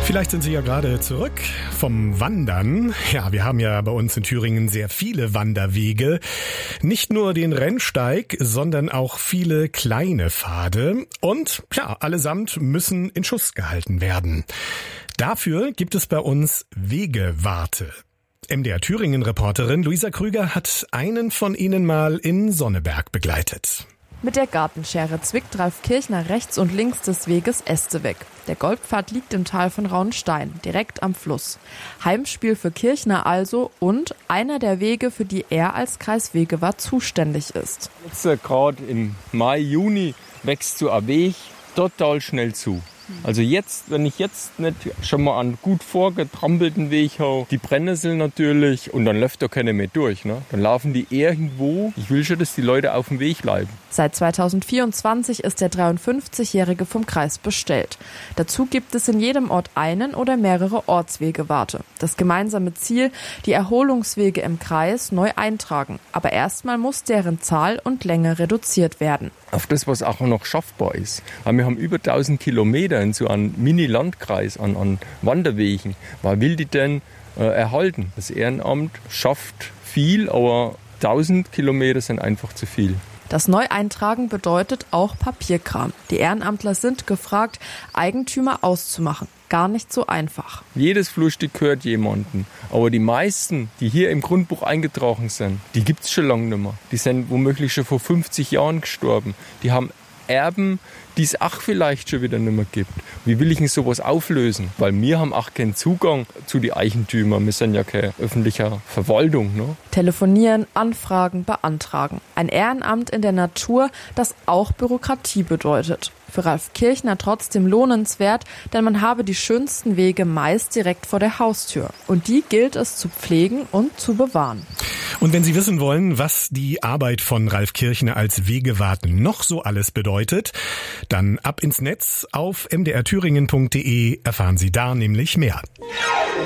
Vielleicht sind Sie ja gerade zurück vom Wandern. Ja, wir haben ja bei uns in Thüringen sehr viele Wanderwege. Nicht nur den Rennsteig, sondern auch viele kleine Pfade. Und ja, allesamt müssen in Schuss gehalten werden. Dafür gibt es bei uns Wegewarte. MDR Thüringen-Reporterin Luisa Krüger hat einen von ihnen mal in Sonneberg begleitet. Mit der Gartenschere zwickt Ralf Kirchner rechts und links des Weges Äste weg. Der Goldpfad liegt im Tal von Rauenstein, direkt am Fluss. Heimspiel für Kirchner also und einer der Wege, für die er als Kreiswegewart zuständig ist. Jetzt gerade im Mai, Juni wächst so ein Weg total schnell zu. Also jetzt, wenn ich jetzt nicht schon mal einen gut vorgetrampelten Weg habe, die Brennnesseln natürlich, und dann läuft da keiner mehr durch. Ne? Dann laufen die irgendwo. Ich will schon, dass die Leute auf dem Weg bleiben. Seit 2024 ist der 53-Jährige vom Kreis bestellt. Dazu gibt es in jedem Ort einen oder mehrere Ortswegewarte. Das gemeinsame Ziel, die Erholungswege im Kreis neu eintragen. Aber erstmal muss deren Zahl und Länge reduziert werden. Auf das, was auch noch schaffbar ist. Weil wir haben über 1000 Kilometer in so einem Mini-Landkreis an Wanderwegen. Wer will die denn erhalten? Das Ehrenamt schafft viel, aber 1000 Kilometer sind einfach zu viel. Das Neueintragen bedeutet auch Papierkram. Die Ehrenamtler sind gefragt, Eigentümer auszumachen. Gar nicht so einfach. Jedes Flurstück gehört jemandem. Aber die meisten, die hier im Grundbuch eingetragen sind, die gibt es schon lange nicht mehr. Die sind womöglich schon vor 50 Jahren gestorben. Die haben Erben, die es auch vielleicht schon wieder nicht mehr gibt. Wie will ich denn sowas auflösen? Weil wir haben auch keinen Zugang zu den Eigentümern. Wir sind ja keine öffentliche Verwaltung. Ne? Telefonieren, anfragen, beantragen. Ein Ehrenamt in der Natur, das auch Bürokratie bedeutet. Für Ralf Kirchner trotzdem lohnenswert, denn man habe die schönsten Wege meist direkt vor der Haustür. Und die gilt es zu pflegen und zu bewahren. Und wenn Sie wissen wollen, was die Arbeit von Ralf Kirchner als Wegewart noch so alles bedeutet, dann ab ins Netz. Auf mdrthüringen.de erfahren Sie da nämlich mehr.